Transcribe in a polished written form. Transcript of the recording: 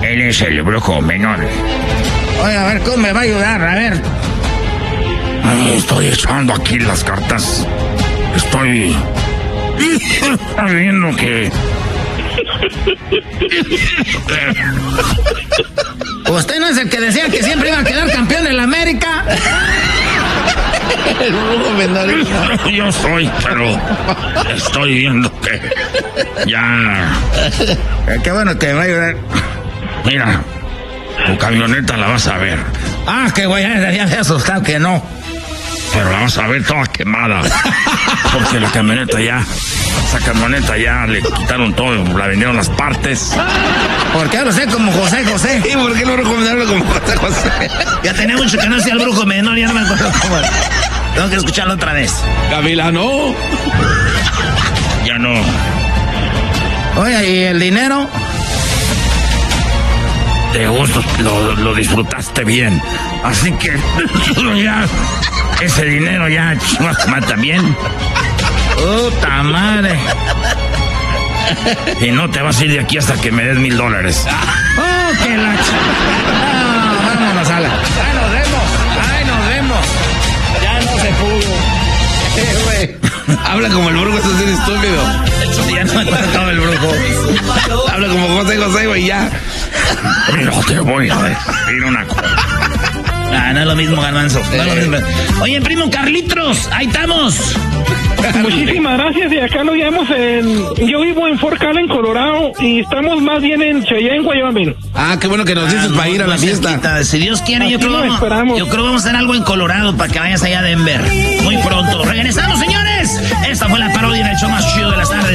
Él es el brujo menor. Oye, a ver, ¿cómo me va a ayudar? A ver. Estoy echando aquí las cartas. Estoy viendo que... ¿Usted no es el que decía que siempre iba a quedar campeón en la América? El brujo menor. Yo soy, pero estoy viendo que ya... Qué bueno que me va a ayudar. Mira, tu camioneta la vas a ver. Ah, qué güey, ya me he asustado que no. Pero la vas a ver toda quemada. Porque la camioneta ya... Esa camioneta ya le quitaron todo, la vendieron las partes. ¿Por qué hablo usted como José José? ¿Y por qué el brujo menor habla como José José? Ya tenía mucho que no sea el brujo menor, ya no me acuerdo cómo era. Tengo que escucharlo otra vez. Gavilano. Ya no. Oye, ¿y el dinero? De gusto lo disfrutaste bien. Así que ya ese dinero ya mata bien. ¡Puta madre! Y no te vas a ir de aquí hasta que me des $1,000. ¡Oh, qué la vámonos a la... ¡Ahí nos vemos! Ya no se pudo. Güey. Habla como el brujo, eso es estúpido. Ya no me acuerdo todo el brujo. Habla como José José, güey, ya. No te voy a decir una cosa. Ah, no es lo mismo, Garbanzo. No es lo mismo. Oye, primo Carlitos, ahí estamos. Muchísimas gracias, y acá lo llevamos yo vivo en Fort Allen, Colorado, y estamos más bien en Cheyenne, Wyoming. Ah, qué bueno que nos dices para ir a la fiesta. Cerquita. Si Dios quiere, yo Aquí creo, lo esperamos. yo creo que vamos a hacer algo en Colorado para que vayas allá a Denver. Muy pronto. Regresamos, señores. Esta fue la parodia del show más chido de las tardes.